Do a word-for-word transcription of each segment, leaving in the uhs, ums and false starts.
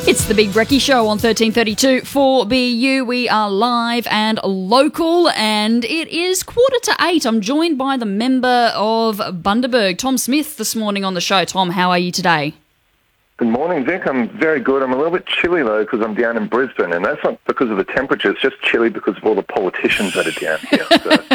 It's the Big Brekkie Show on thirteen thirty-two for B U. We are live and local, and it is quarter to eight. I'm joined by the member of Bundaberg, Tom Smith, this morning on the show. Tom, how are you today? Good morning, Vic. I'm very good. I'm a little bit chilly, though, because I'm down in Brisbane, and that's not because of the temperature. It's just chilly because of all the politicians that are down here.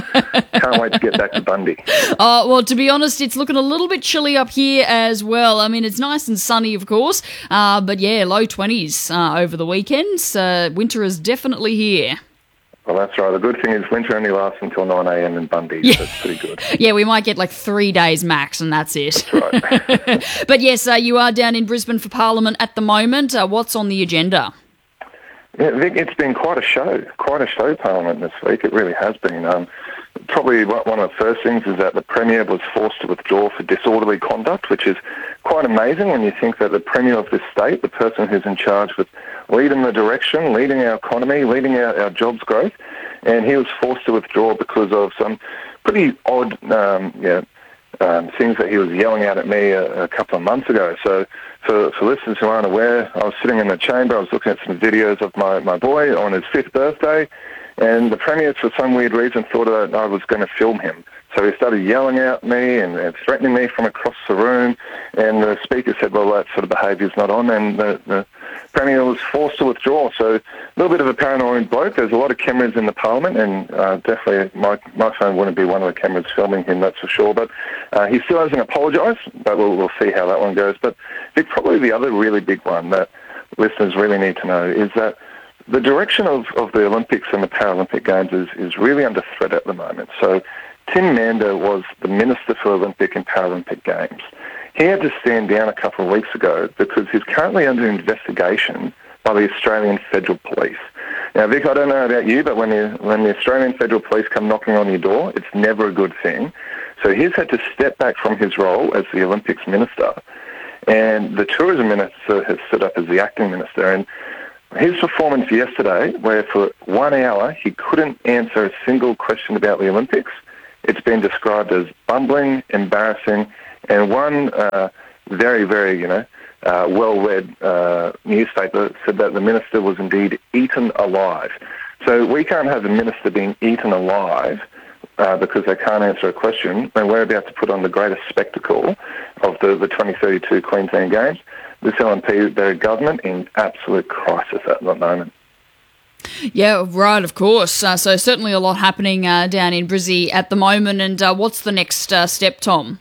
So can't wait to get back to Bundy. Uh, well, to be honest, it's looking a little bit chilly up here as well. I mean, it's nice and sunny, of course, uh, but yeah, low twenties uh, over the weekends. Uh, winter is definitely here. Well, that's right. The good thing is winter only lasts until nine a.m. in Bundy, yeah. So it's pretty good. Yeah, we might get like three days max, and that's it. That's right. But yes, uh, you are down in Brisbane for Parliament at the moment. Uh, what's on the agenda? Yeah, Vic, it's been quite a show, quite a show, Parliament this week. It really has been. Um, probably one of the first things is that the Premier was forced to withdraw for disorderly conduct, which is quite amazing when you think that the Premier of this state, the person who's in charge with leading the direction, leading our economy, leading our, our jobs growth, and he was forced to withdraw because of some pretty odd um, yeah, um, things that he was yelling out at me a, a couple of months ago. So for, for listeners who aren't aware, I was sitting in the chamber, I was looking at some videos of my, my boy on his fifth birthday, and the Premier, for some weird reason, thought that I was going to film him. So he started yelling at me and, and threatening me from across the room, and the Speaker said, well, that sort of behaviour's not on, and the, the Premier was forced to withdraw. So a little bit of a paranoid bloke. There's a lot of cameras in the Parliament, and uh, definitely my, my phone wouldn't be one of the cameras filming him, that's for sure. But uh, he still hasn't apologised, but we'll, we'll see how that one goes. But I think probably the other really big one that listeners really need to know is that the direction of, of the Olympics and the Paralympic Games is, is really under threat at the moment. So Tim Mander was the Minister for Olympic and Paralympic Games. He had to stand down a couple of weeks ago because he's currently under investigation by the Australian Federal Police. Now, Vic, I don't know about you, but when the, when the Australian Federal Police come knocking on your door, it's never a good thing. So he's had to step back from his role as the Olympics Minister, and the Tourism Minister has stood up as the acting minister. And his performance yesterday, where for one hour he couldn't answer a single question about the Olympics, it's been described as bumbling, embarrassing, and one uh, very, very, you know, uh, well-read uh, newspaper said that the minister was indeed eaten alive. So we can't have the minister being eaten alive uh, because they can't answer a question, and we're about to put on the greatest spectacle of the, the twenty thirty-two Queensland Games. This L N P, their government, in absolute crisis at the moment. Yeah, right, of course. Uh, so certainly a lot happening uh, down in Brizzy at the moment. And uh, what's the next uh, step, Tom?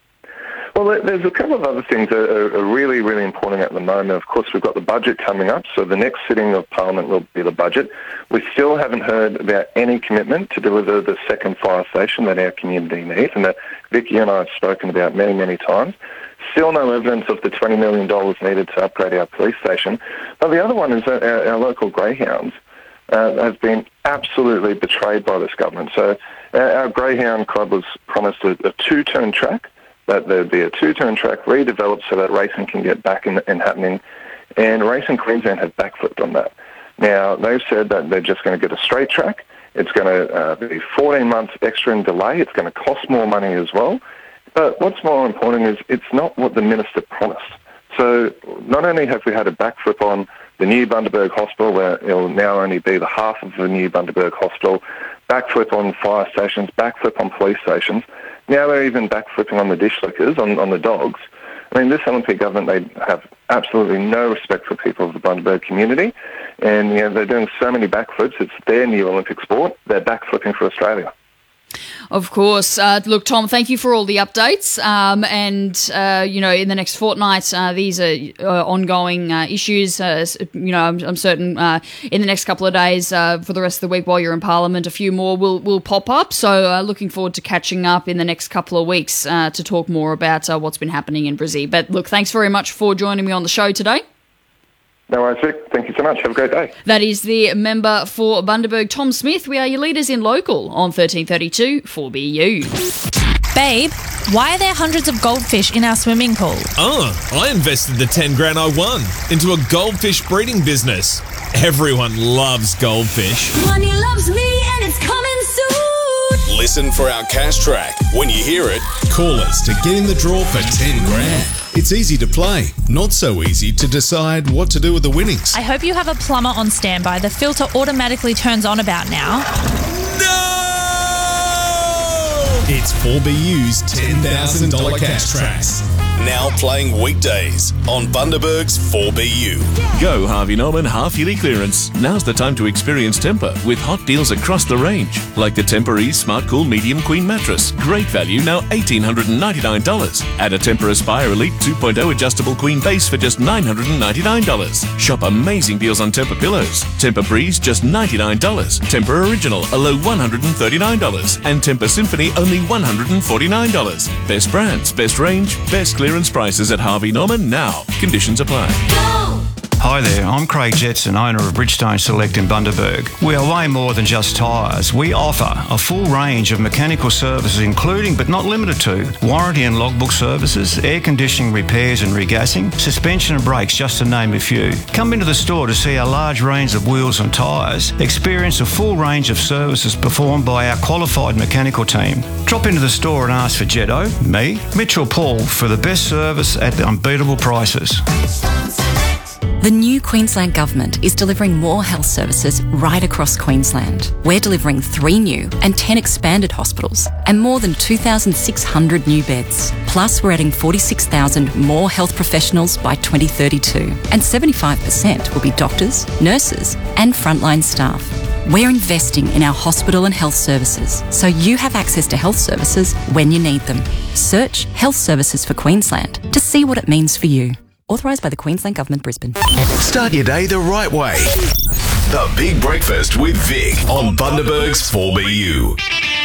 Well, there's a couple of other things that are, are really, really important at the moment. Of course, we've got the budget coming up, so the next sitting of Parliament will be the budget. We still haven't heard about any commitment to deliver the second fire station that our community needs, and that Vicky and I have spoken about many, many times. Still no evidence of the twenty million dollars needed to upgrade our police station. But the other one is that our, our local greyhounds uh, have been absolutely betrayed by this government. So our, our greyhound club was promised a, a two-turn track, that there'd be a two-turn track redeveloped so that racing can get back in, in happening. And Racing Queensland have backflipped on that. Now, they've said that they're just going to get a straight track. It's going to uh, be fourteen months extra in delay. It's going to cost more money as well. But what's more important is it's not what the minister promised. So not only have we had a backflip on the new Bundaberg Hospital, where it'll now only be the half of the new Bundaberg Hospital, backflip on fire stations, backflip on police stations. Now they're even backflipping on the dish lickers, on, on the dogs. I mean, this L N P government, they have absolutely no respect for people of the Bundaberg community. And you know, they're doing so many backflips. It's their new Olympic sport. They're backflipping for Australia. Of course. Uh, look, Tom, thank you for all the updates. Um, and, uh, you know, in the next fortnight, uh, these are uh, ongoing uh, issues. Uh, you know, I'm, I'm certain uh, in the next couple of days, uh, for the rest of the week while you're in Parliament, a few more will, will pop up. So uh, looking forward to catching up in the next couple of weeks uh, to talk more about uh, what's been happening in Brizzy. But look, thanks very much for joining me on the show today. No worries, Vic. Thank you so much. Have a great day. That is the member for Bundaberg, Tom Smith. We are your leaders in local on thirteen thirty-two for B U. Babe, why are there hundreds of goldfish in our swimming pool? Oh, I invested the ten grand I won into a goldfish breeding business. Everyone loves goldfish. Money loves me and it's coming soon. Listen for our cash track. When you hear it, Call us to get in the draw for ten grand. It's easy to play, not so easy to decide what to do with the winnings. I hope you have a plumber on standby. The filter automatically turns on about now. No! It's four B U's ten thousand dollars cash tracks. now playing weekdays on Bundaberg's four B U. Go Harvey Norman half-yearly clearance. Now's the time to experience Tempur with hot deals across the range. Like the Tempur Ease Smart Cool Medium Queen Mattress. Great value, now one thousand eight hundred ninety-nine dollars. Add a Tempur Aspire Elite two point oh adjustable queen base for just nine hundred ninety-nine dollars. Shop amazing deals on Tempur pillows. Tempur Breeze, just ninety-nine dollars. Tempur Original, a low one hundred thirty-nine dollars. And Tempur Symphony, only one hundred forty-nine dollars. Best brands, best range, best clearance prices at Harvey Norman now. Conditions apply. Hi there, I'm Craig Jetson, owner of Bridgestone Select in Bundaberg. We are way more than just tyres. We offer a full range of mechanical services, including but not limited to warranty and logbook services, air conditioning repairs and regassing, suspension and brakes, just to name a few. Come into the store to see our large range of wheels and tyres. Experience a full range of services performed by our qualified mechanical team. Drop into the store and ask for Jetto, me, Mitchell Paul, for the best service at unbeatable prices. The new Queensland Government is delivering more health services right across Queensland. We're delivering three new and ten expanded hospitals and more than two thousand six hundred new beds. Plus, we're adding forty-six thousand more health professionals by twenty thirty-two, and seventy-five percent will be doctors, nurses and frontline staff. We're investing in our hospital and health services, so you have access to health services when you need them. Search Health Services for Queensland to see what it means for you. Authorised by the Queensland Government, Brisbane. Start your day the right way. The Big Breakfast with Vic on Bundaberg's four B U.